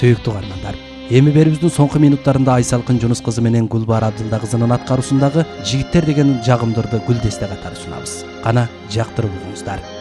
Сүйүктүү каармандар, эми берүүбүздүн соңку минуттарында Айсалкын Жунус кызы менен Гүлбаар Абдылда кызынын аткаруусундагы Жигиттер деген жагымдарды Гүлдесте катары сунабыз. Кана жактырып угуңуздар.